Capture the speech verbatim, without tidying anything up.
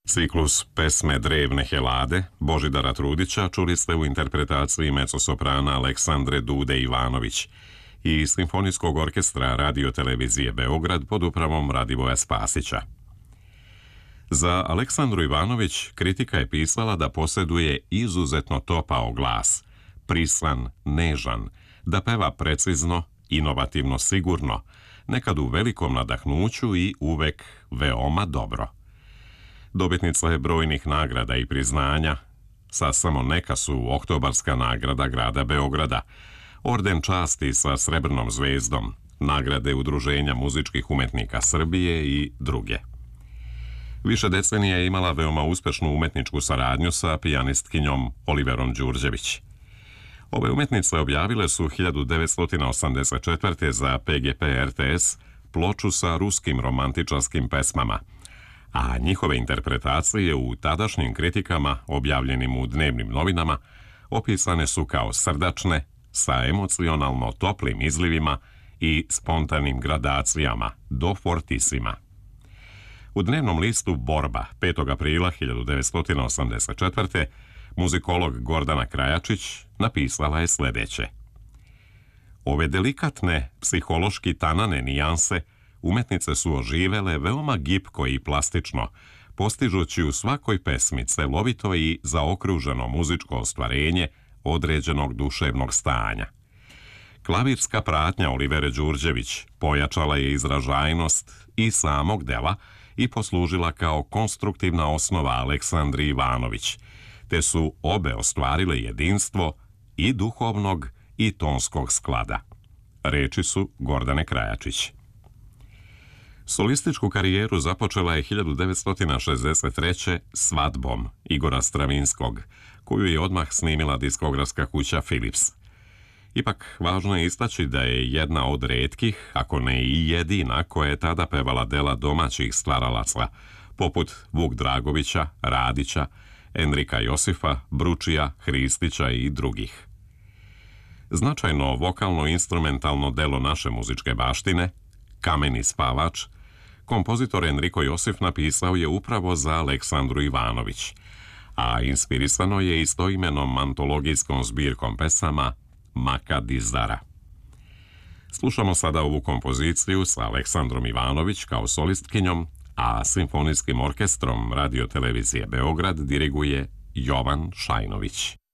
Ciklus pesme Drevne Helade Božidara Trudića čuli ste u interpretaciji mezzosoprana Aleksandre Dude Ivanović i Simfonijskog orkestra Radio Televizije Beograd pod upravom Radivoja Spasića. Za Aleksandru Ivanović kritika je pisala da posjeduje izuzetno topao glas, prislan, nežan, da peva precizno, inovativno sigurno, nekad u velikom nadahnuću i uvek veoma dobro. Dobitnica je brojnih nagrada i priznanja, sa samo neka su Oktobarska nagrada grada Beograda, Orden časti sa srebrnom zvezdom, nagrade Udruženja muzičkih umetnika Srbije i druge. Više decenija je imala veoma uspešnu umetničku saradnju sa pijanistkinjom Oliverom Đurđević. Ove umetnice objavile su hiljadu devetsto osamdeset četvrte za P G P R T S ploču sa ruskim romantičarskim pesmama, a njihove interpretacije u tadašnjim kritikama, objavljenim u dnevnim novinama, opisane su kao srdačne, sa emocionalno toplim izlivima i spontanim gradacijama, do fortisima. U dnevnom listu Borba petog aprila hiljadu devetsto osamdeset četvrte muzikolog Gordana Krajačić napisala je sledeće. Ove delikatne, psihološki tanane nijanse umetnice su oživele veoma gipko i plastično, postižući u svakoj pesmi celovito i zaokruženo muzičko ostvarenje određenog duševnog stanja. Klavirska pratnja Olivere Đurđević pojačala je izražajnost i samog dela i poslužila kao konstruktivna osnova Aleksandri Ivanović, te su obe ostvarile jedinstvo i duhovnog i tonskog sklada. Reči su Gordane Krajačić. Solističku karijeru započela je hiljadu devetsto šezdeset treće Svadbom Igora Stravinskog, koju je odmah snimila diskografska kuća Philips. Ipak, važno je istaći da je jedna od retkih, ako ne i jedina, koja je tada pevala dela domaćih stvaralaca, poput Vuk Dragovića, Radića, Enrika Josifa, Bručija, Hristića i drugih. Značajno vokalno-instrumentalno delo naše muzičke baštine, Kameni spavač, kompozitor Enriko Josif napisao je upravo za Aleksandru Ivanović, a inspirisano je istoimenom antologijskom zbirkom pesama Maka Dizdara. Slušamo sada ovu kompoziciju sa Aleksandrom Ivanović kao solistkinjom, a Simfonijskim orkestrom Radio Televizije Beograd diriguje Jovan Šajnović.